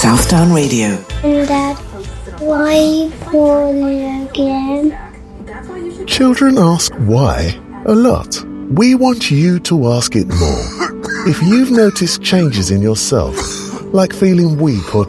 Southdown Radio. And Dad, why poorly again? Children ask why a lot. We want you to ask it more. If you've noticed changes in yourself, like feeling weak or